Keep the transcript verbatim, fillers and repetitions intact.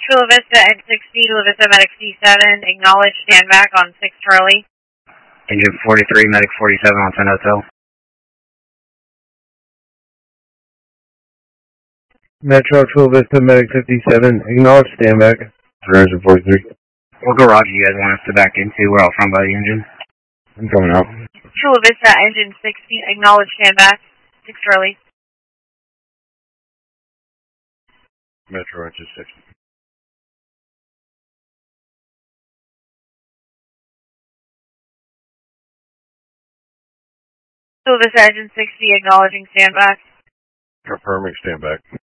Chula Vista N sixty, Chula Vista Medic C seven, acknowledge, stand back on six Charlie. Engine forty-three, Medic forty-seven on ten Hotel. Metro Chula Vista Medic fifty-seven, acknowledge, stand back. Engine forty-three. What garage do you guys want us to back into? We're out front by the engine. I'm coming out. Chula Vista Engine sixty, acknowledge, stand back. six Charlie. Metro Engine sixty. Chula Vista Engine sixty, acknowledging, stand back. Confirming, stand back.